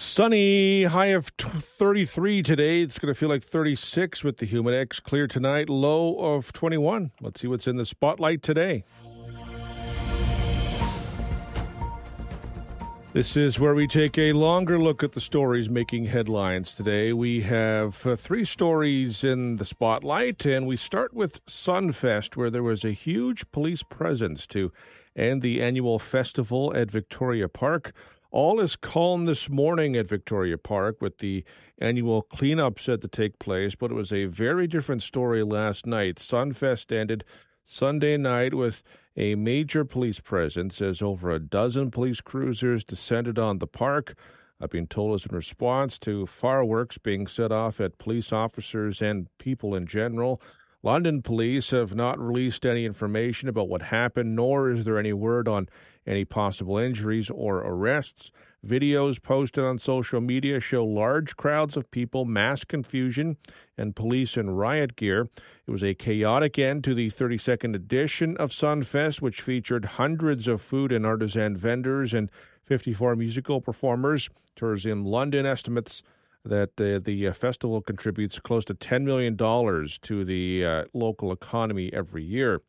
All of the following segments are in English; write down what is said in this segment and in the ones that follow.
Sunny, high of 33 today. It's going to feel like 36 with the humid X. Clear tonight, low of 21. Let's see what's in the spotlight today. This is where we take a longer look at the stories making headlines today. We have three stories in the spotlight, and we start with Sunfest, where there was a huge police presence to end the annual festival at Victoria Park. All is calm this morning at Victoria Park with the annual cleanup set to take place, but it was a very different story last night. Sunfest ended Sunday night with a major police presence as over a dozen police cruisers descended on the park. I've been told as in response to fireworks being set off at police officers and people in general. London police have not released any information about what happened, nor is there any word on any possible injuries or arrests. Videos posted on social media show large crowds of people, mass confusion, and police in riot gear. It was a chaotic end to the 32nd edition of Sunfest, which featured hundreds of food and artisan vendors and 54 musical performers. Tourism London estimates that the festival contributes close to $10 million to the local economy every year.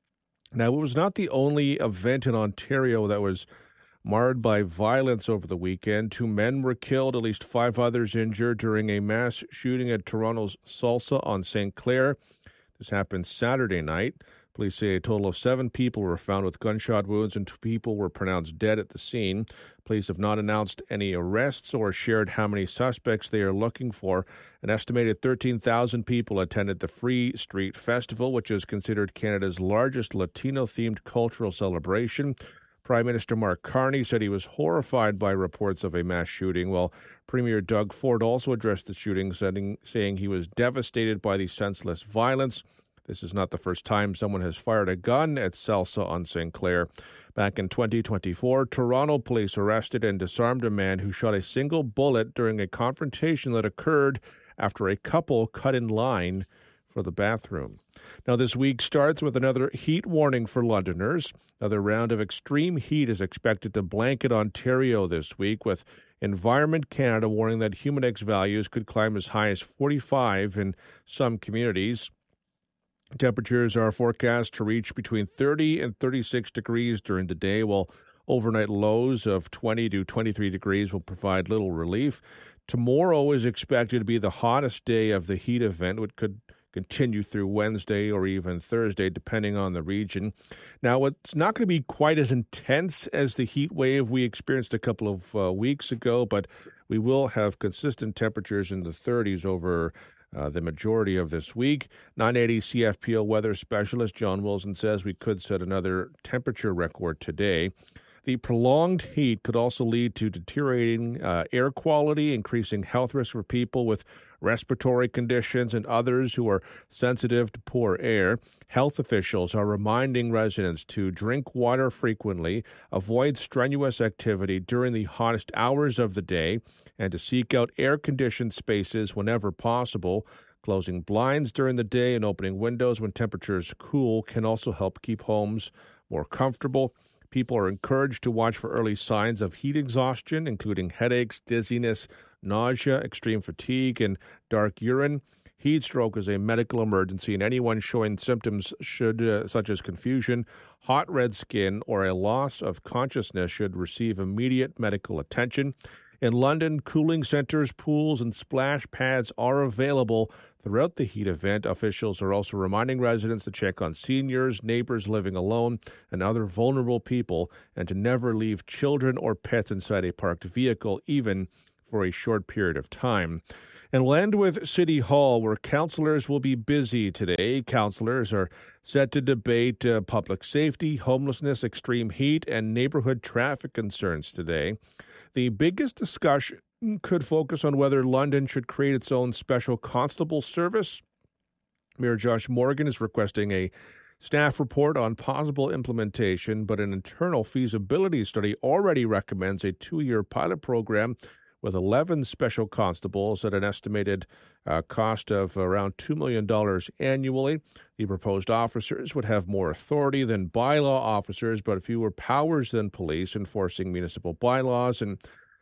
Now, it was not the only event in Ontario that was marred by violence over the weekend. 2 men were killed, at least 5 others injured during a mass shooting at Toronto's Salsa on St. Clair. This happened Saturday night. Police say a total of 7 people were found with gunshot wounds and 2 people were pronounced dead at the scene. Police have not announced any arrests or shared how many suspects they are looking for. An estimated 13,000 people attended the Free Street Festival, which is considered Canada's largest Latino-themed cultural celebration. Prime Minister Mark Carney said he was horrified by reports of a mass shooting, while Premier Doug Ford also addressed the shooting, saying he was devastated by the senseless violence. This is not the first time someone has fired a gun at Salsa on St. Clair. Back in 2024, Toronto police arrested and disarmed a man who shot a single bullet during a confrontation that occurred after a couple cut in line for the bathroom. Now, this week starts with another heat warning for Londoners. Another round of extreme heat is expected to blanket Ontario this week, with Environment Canada warning that humid X values could climb as high as 45 in some communities. Temperatures are forecast to reach between 30 and 36 degrees during the day, while overnight lows of 20 to 23 degrees will provide little relief. Tomorrow is expected to be the hottest day of the heat event, which could continue through Wednesday or even Thursday, depending on the region. Now, it's not going to be quite as intense as the heat wave we experienced a couple of weeks ago, but we will have consistent temperatures in the 30s over the majority of this week. 980 CFPO weather specialist John Wilson says we could set another temperature record today. The prolonged heat could also lead to deteriorating air quality, increasing health risks for people with respiratory conditions and others who are sensitive to poor air. Health officials are reminding residents to drink water frequently, avoid strenuous activity during the hottest hours of the day, and to seek out air-conditioned spaces whenever possible. Closing blinds during the day and opening windows when temperatures cool can also help keep homes more comfortable. People are encouraged to watch for early signs of heat exhaustion, including headaches, dizziness, nausea, extreme fatigue, and dark urine. Heat stroke is a medical emergency, and anyone showing symptoms such as confusion, hot red skin, or a loss of consciousness should receive immediate medical attention. In London, cooling centers, pools, and splash pads are available throughout the heat event. Officials are also reminding residents to check on seniors, neighbors living alone, and other vulnerable people, and to never leave children or pets inside a parked vehicle, even for a short period of time. And we'll end with City Hall, where councillors will be busy today. Councillors are set to debate public safety, homelessness, extreme heat, and neighborhood traffic concerns today. The biggest discussion could focus on whether London should create its own special constable service. Mayor Josh Morgan is requesting a staff report on possible implementation, but an internal feasibility study already recommends a 2-year pilot program with 11 special constables at an estimated cost of around $2 million annually. The proposed officers would have more authority than bylaw officers, but fewer powers than police, enforcing municipal bylaws and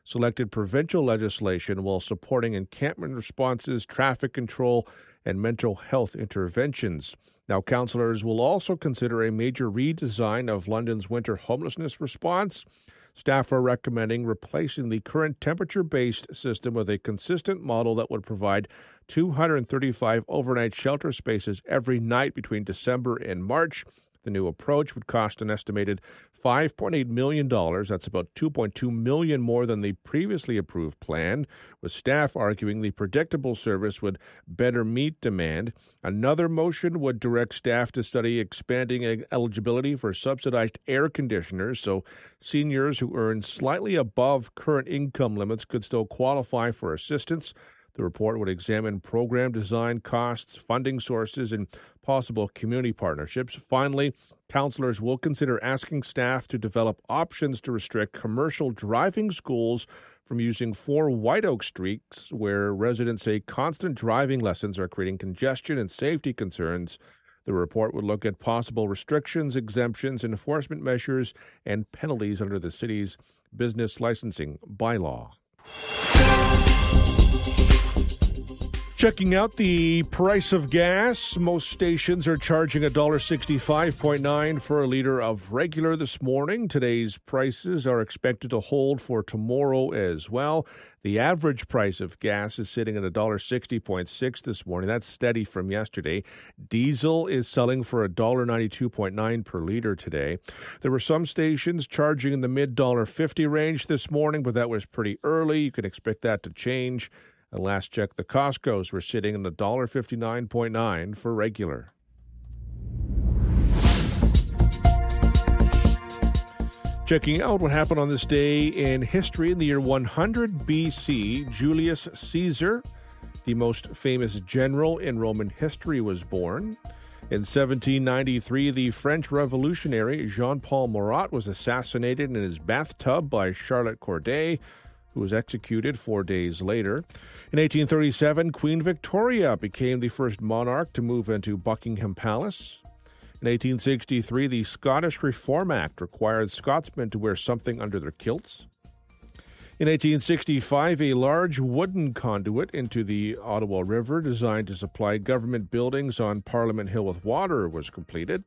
selected provincial legislation while supporting encampment responses, traffic control, and mental health interventions. Now, councillors will also consider a major redesign of London's winter homelessness response. Staff are recommending replacing the current temperature-based system with a consistent model that would provide 235 overnight shelter spaces every night between December and March. The new approach would cost an estimated $5.8 million. That's about $2.2 million more than the previously approved plan, with staff arguing the predictable service would better meet demand. Another motion would direct staff to study expanding eligibility for subsidized air conditioners, so seniors who earn slightly above current income limits could still qualify for assistance. The report would examine program design, costs, funding sources, and possible community partnerships. Finally, councillors will consider asking staff to develop options to restrict commercial driving schools from using 4 White Oak streets, where residents say constant driving lessons are creating congestion and safety concerns. The report would look at possible restrictions, exemptions, enforcement measures, and penalties under the city's business licensing bylaw. Checking out the price of gas, most stations are charging $1.65.9 for a liter of regular this morning. Today's prices are expected to hold for tomorrow as well. The average price of gas is sitting at $1.60.6 this morning. That's steady from yesterday. Diesel is selling for $1.92.9 per liter today. There were some stations charging in the mid-$1.50 range this morning, but that was pretty early. You can expect that to change. And last check, the Costco's were sitting in $1.59.9 for regular. Checking out what happened on this day in history. In the year 100 BC, Julius Caesar, the most famous general in Roman history, was born. In 1793, the French revolutionary Jean-Paul Marat was assassinated in his bathtub by Charlotte Corday, who was executed 4 days later. In 1837, Queen Victoria became the first monarch to move into Buckingham Palace. In 1863, the Scottish Reform Act required Scotsmen to wear something under their kilts. In 1865, a large wooden conduit into the Ottawa River designed to supply government buildings on Parliament Hill with water was completed.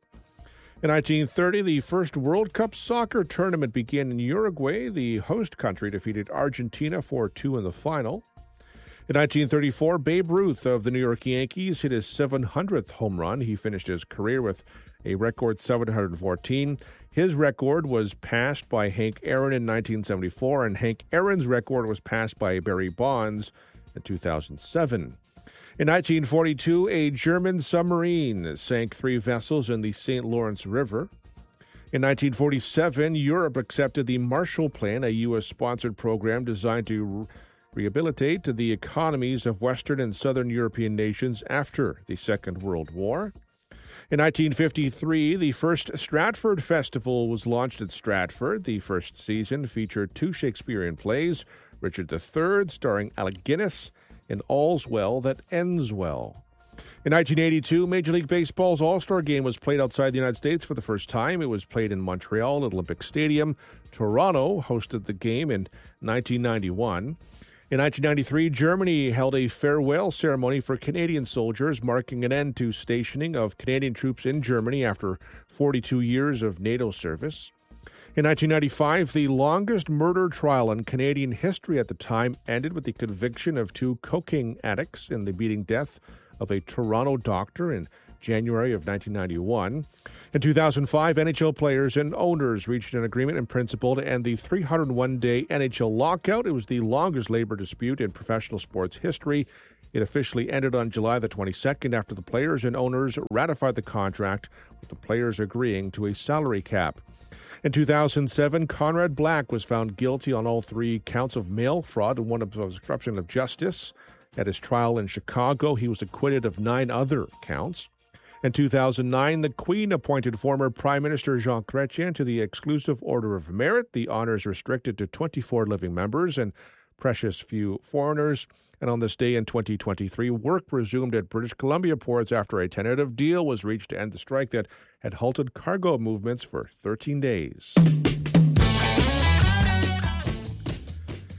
In 1930, the first World Cup soccer tournament began in Uruguay. The host country defeated Argentina 4-2 in the final. In 1934, Babe Ruth of the New York Yankees hit his 700th home run. He finished his career with a record 714. His record was passed by Hank Aaron in 1974, and Hank Aaron's record was passed by Barry Bonds in 2007. In 1942, a German submarine sank 3 vessels in the St. Lawrence River. In 1947, Europe accepted the Marshall Plan, a U.S.-sponsored program designed to rehabilitate the economies of Western and Southern European nations after the Second World War. In 1953, the first Stratford Festival was launched at Stratford. The first season featured 2 Shakespearean plays, Richard III, starring Alec Guinness, and All's Well That Ends Well. In 1982, Major League Baseball's All-Star Game was played outside the United States for the first time. It was played in Montreal at Olympic Stadium. Toronto hosted the game in 1991. In 1993, Germany held a farewell ceremony for Canadian soldiers, marking an end to stationing of Canadian troops in Germany after 42 years of NATO service. In 1995, the longest murder trial in Canadian history at the time ended with the conviction of 2 cocaine addicts in the beating death of a Toronto doctor in January of 1991. In 2005, NHL players and owners reached an agreement in principle to end the 301-day NHL lockout. It was the longest labor dispute in professional sports history. It officially ended on July the 22nd after the players and owners ratified the contract, with the players agreeing to a salary cap. In 2007, Conrad Black was found guilty on all 3 counts of mail fraud and 1 of obstruction of justice. At his trial in Chicago, he was acquitted of 9 other counts. In 2009, the Queen appointed former Prime Minister Jean Chrétien to the Exclusive Order of Merit. The honor is restricted to 24 living members and precious few foreigners. And on this day in 2023, work resumed at British Columbia ports after a tentative deal was reached to end the strike that had halted cargo movements for 13 days.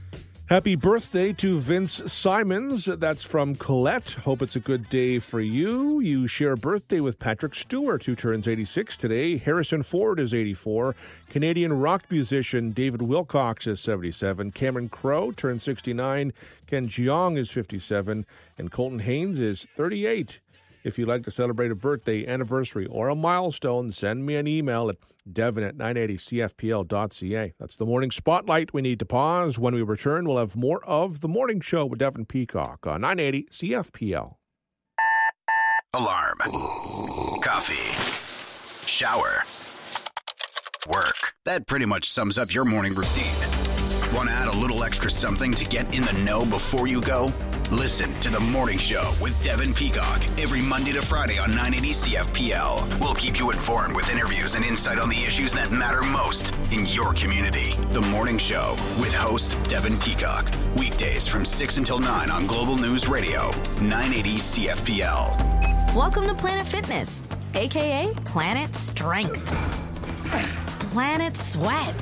Happy birthday to Vince Simons. That's from Colette. Hope it's a good day for you. You share a birthday with Patrick Stewart, who turns 86 today. Harrison Ford is 84. Canadian rock musician David Wilcox is 77. Cameron Crowe turns 69. Ken Jeong is 57. And Colton Haynes is 38. If you'd like to celebrate a birthday, anniversary, or a milestone, send me an email at devon@980cfpl.ca. That's the Morning Spotlight. We need to pause. When we return, we'll have more of The Morning Show with Devon Peacock on 980 CFPL. Alarm. Coffee. Shower. Work. That pretty much sums up your morning routine. Want to add a little extra something to get in the know before you go? Listen to The Morning Show with Devon Peacock every Monday to Friday on 980 CFPL. We'll keep you informed with interviews and insight on the issues that matter most in your community. The Morning Show with host Devon Peacock. Weekdays from 6 until 9 on Global News Radio, 980 CFPL. Welcome to Planet Fitness, a.k.a. Planet Strength, Planet Sweat,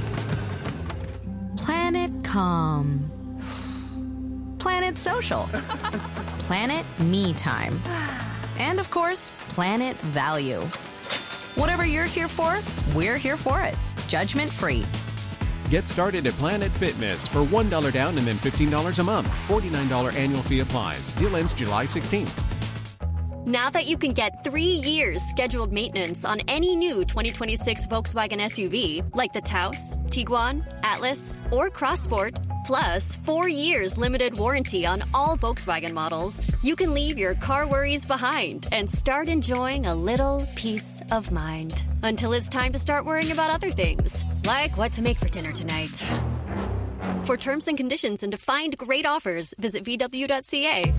Planet Calm, Planet Social, Planet Me Time, and of course, Planet Value. Whatever you're here for, we're here for it. Judgment free. Get started at Planet Fitness for $1 down and then $15 a month. $49 annual fee applies. Deal ends July 16th. Now that you can get 3 years scheduled maintenance on any new 2026 Volkswagen SUV, like the Taos, Tiguan, Atlas, or Crossport, plus 4 years limited warranty on all Volkswagen models, you can leave your car worries behind and start enjoying a little peace of mind. Until it's time to start worrying about other things, like what to make for dinner tonight. For terms and conditions and to find great offers, visit VW.ca.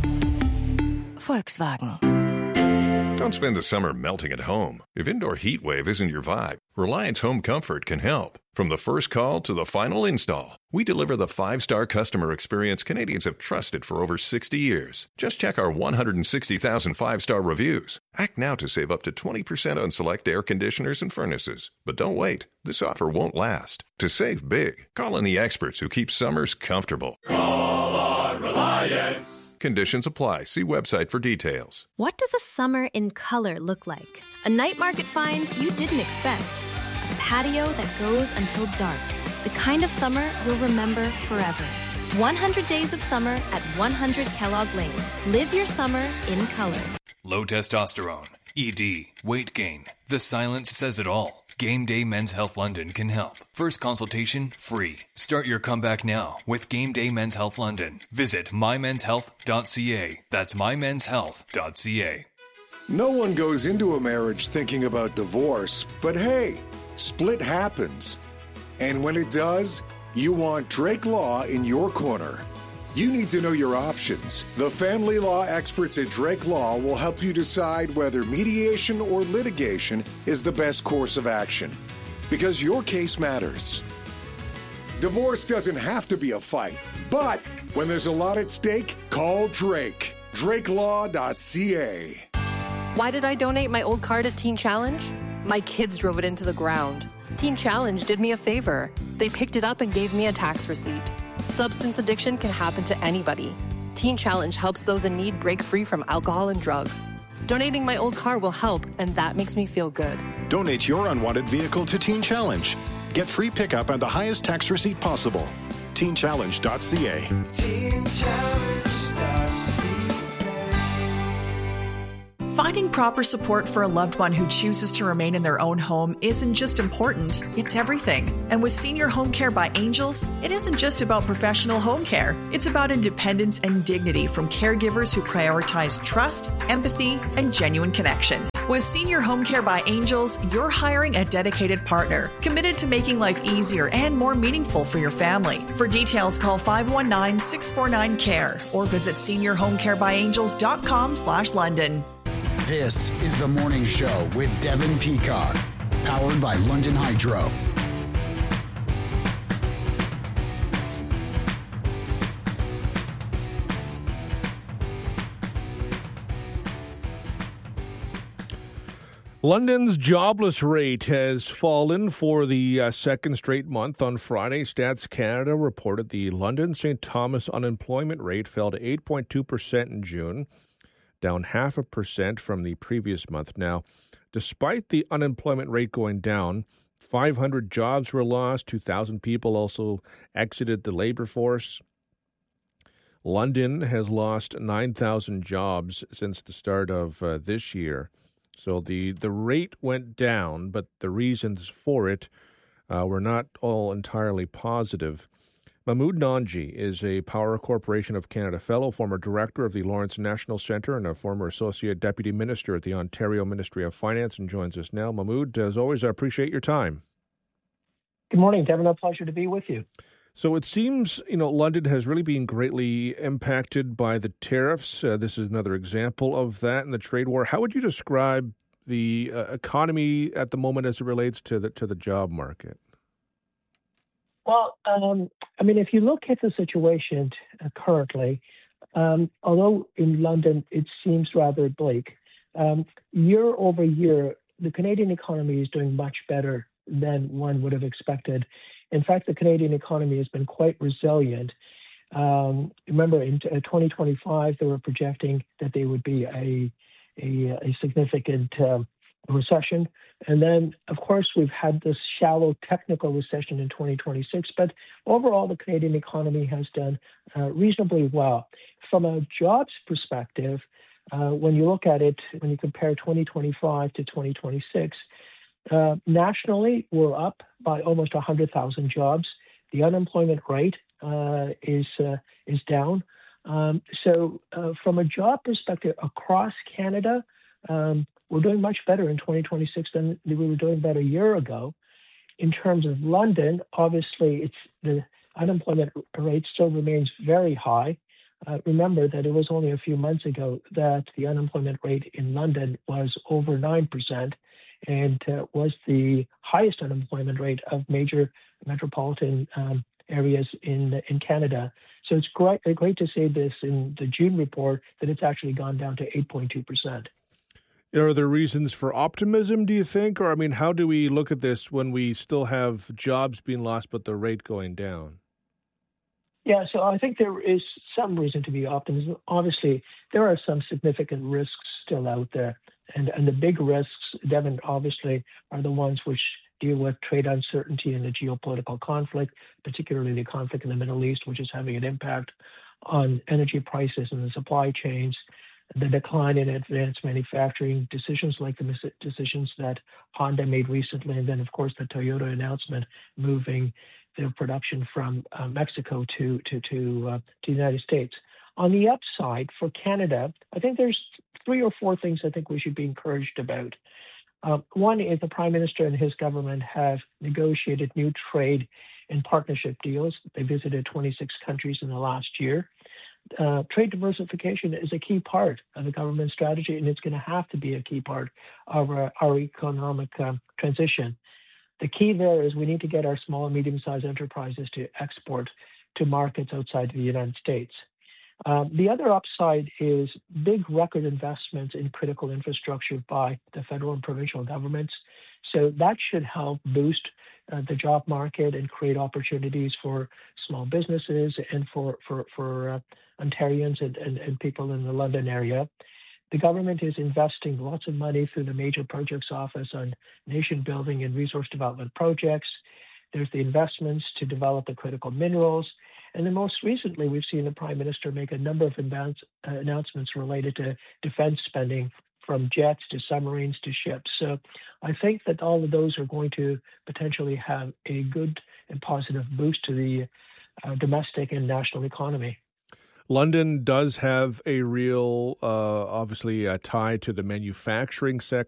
Volkswagen. Don't spend the summer melting at home. If indoor heat wave isn't your vibe, Reliance Home Comfort can help. From the first call to the final install, we deliver the 5-star customer experience Canadians have trusted for over 60 years. Just check our 160,000 5-star reviews. Act now to save up to 20% on select air conditioners and furnaces. But don't wait. This offer won't last. To save big, call in the experts who keep summers comfortable. Call on Reliance. Conditions apply. See website for details. What does a summer in color look like? A night market find you didn't expect. A patio that goes until dark. The kind of summer you'll remember forever. 100 days of summer at 100 Kellogg Lane. Live your summer in color. Low testosterone, ED, weight gain. The silence says it all. Game Day Men's Health London can help. First consultation free. Start your comeback now with Game Day Men's Health London. Visit mymenshealth.ca. That's mymenshealth.ca. No one goes into a marriage thinking about divorce, but hey, split happens. And when it does, you want Drake Law in your corner. You need to know your options. The family law experts at Drake Law will help you decide whether mediation or litigation is the best course of action, because your case matters. Divorce doesn't have to be a fight, but when there's a lot at stake, call Drake. DrakeLaw.ca. Why did I donate my old car to Teen Challenge? My kids drove it into the ground. Teen Challenge did me a favor. They picked it up and gave me a tax receipt. Substance addiction can happen to anybody. Teen Challenge helps those in need break free from alcohol and drugs. Donating my old car will help, and that makes me feel good. Donate your unwanted vehicle to Teen Challenge. Get free pickup and the highest tax receipt possible. TeenChallenge.ca. TeenChallenge.ca. Finding proper support for a loved one who chooses to remain in their own home isn't just important, it's everything. And with Senior Home Care by Angels, it isn't just about professional home care. It's about independence and dignity from caregivers who prioritize trust, empathy, and genuine connection. With Senior Home Care by Angels, you're hiring a dedicated partner, committed to making life easier and more meaningful for your family. For details, call 519-649-CARE or visit seniorhomecarebyangels.com/London. This is The Morning Show with Devon Peacock, powered by London Hydro. London's jobless rate has fallen for the second straight month. On Friday, Stats Canada reported the London St. Thomas unemployment rate fell to 8.2% in June, down 0.5% from the previous month. Now, despite the unemployment rate going down, 500 jobs were lost, 2,000 people also exited the labor force. London has lost 9,000 jobs since the start of this year. So the rate went down, but the reasons for it were not all entirely positive. Mahmood Nanji is a Power Corporation of Canada Fellow, former director of the Lawrence National Centre, and a former Associate Deputy Minister at the Ontario Ministry of Finance, and joins us now. Mahmood, as always, I appreciate your time. Good morning, Devin. A pleasure to be with you. So it seems, London has really been greatly impacted by the tariffs. This is another example of that in the trade war. How would you describe the economy at the moment as it relates to the job market? Well, if you look at the situation currently, although in London it seems rather bleak, year over year, the Canadian economy is doing much better than one would have expected. In fact, the Canadian economy has been quite resilient. Remember, in 2025, they were projecting that there would be a significant recession. And then, of course, we've had this shallow technical recession in 2026. But overall, the Canadian economy has done reasonably well. From a jobs perspective, when you look at it, when you compare 2025 to 2026, nationally, we're up by almost 100,000 jobs. The unemployment rate is down. So from a job perspective across Canada, we're doing much better in 2026 than we were doing about a year ago. In terms of London, obviously, the unemployment rate still remains very high. Remember that it was only a few months ago that the unemployment rate in London was over 9%. And was the highest unemployment rate of major metropolitan areas in Canada. So it's great to say this in the June report that it's actually gone down to 8.2%. Are there reasons for optimism, do you think? Or, how do we look at this when we still have jobs being lost but the rate going down? Yeah, so I think there is some reason to be optimism. Obviously, there are some significant risks still out there. And the big risks, Devin, obviously, are the ones which deal with trade uncertainty and the geopolitical conflict, particularly the conflict in the Middle East, which is having an impact on energy prices and the supply chains, the decline in advanced manufacturing, decisions like the decisions that Honda made recently, and then, of course, the Toyota announcement moving their production from Mexico to the United States. On the upside, for Canada, I think there's 3 or 4 things I think we should be encouraged about. One is the Prime Minister and his government have negotiated new trade and partnership deals. They visited 26 countries in the last year. Trade diversification is a key part of the government strategy, and it's going to have to be a key part of our economic transition. The key there is we need to get our small and medium-sized enterprises to export to markets outside the United States. The other upside is big record investments in critical infrastructure by the federal and provincial governments. So that should help boost the job market and create opportunities for small businesses and for Ontarians and people in the London area. The government is investing lots of money through the Major Projects Office on nation building and resource development projects. There's the investments to develop the critical minerals. And then most recently, we've seen the Prime Minister make a number of announcements related to defense spending, from jets to submarines to ships. So I think that all of those are going to potentially have a good and positive boost to the domestic and national economy. London does have a real, obviously, tie to the manufacturing